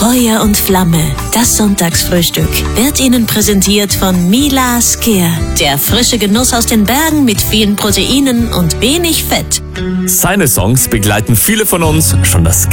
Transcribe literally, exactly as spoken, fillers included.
Feuer und Flamme, das Sonntagsfrühstück, wird Ihnen präsentiert von Mila Sker. Der frische Genuss aus den Bergen mit vielen Proteinen und wenig Fett. Seine Songs begleiten viele von uns schon das